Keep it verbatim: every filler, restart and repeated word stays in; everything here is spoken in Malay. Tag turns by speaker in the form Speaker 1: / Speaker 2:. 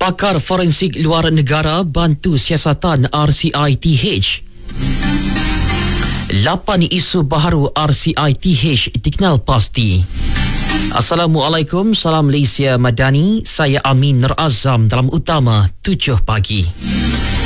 Speaker 1: Pakar forensik luar negara bantu siasatan R C I T H. lapan isu baharu R C I T H dikenal pasti. Assalamualaikum, salam Malaysia Madani. Saya Amin Nur Azam dalam utama tujuh pagi.